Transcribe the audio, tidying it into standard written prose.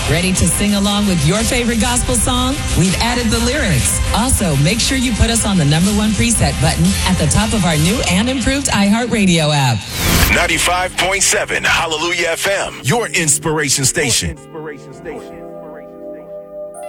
Ready to sing along with your favorite gospel song? We've added the lyrics. Also, make sure you put us on the #1 preset button at the top of our new and improved iHeartRadio app. 95.7 Hallelujah FM, your inspiration station.